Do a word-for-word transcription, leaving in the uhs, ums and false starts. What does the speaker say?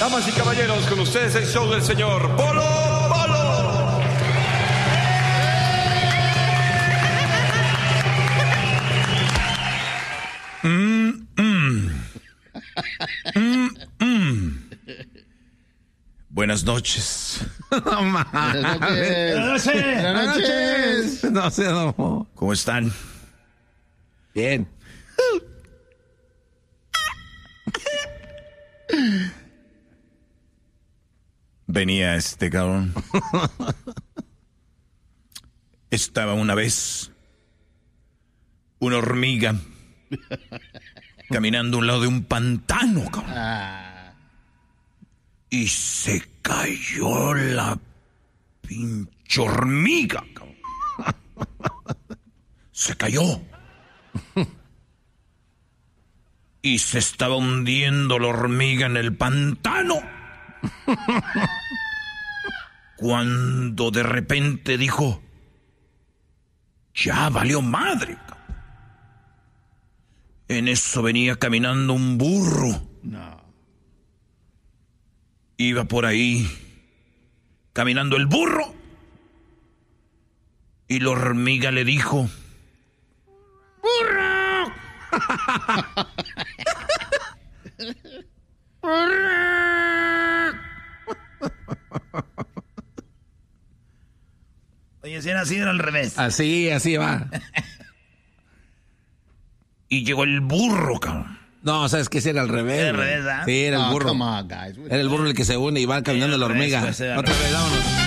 Damas y caballeros, con ustedes el show del señor Polo Polo. Mm, mm. Mm, mm. Buenas noches. No mames. Buenas noches. Buenas noches. No sé, no. ¿Cómo están? Bien. Venía este cabrón. Estaba una vez una hormiga caminando a un lado de un pantano, cabrón. Ah. Y se cayó la pinche hormiga, cabrón. Se cayó. Y se estaba hundiendo la hormiga en el pantano. Cuando de repente dijo, ya valió madre. En eso venía caminando un burro. No. Iba por ahí caminando el burro. Y la hormiga le dijo, ¡burro! Oye, si era así, era al revés. Así, así va. Y llegó el burro, cabrón. No, sabes que ese era al revés. Era al güey. revés, ¿ah? Sí, era el Oh, burro. come on, guys. Era el burro el que se une y va caminando la hormiga. Pues, era al Otra revés. vez, vámonos.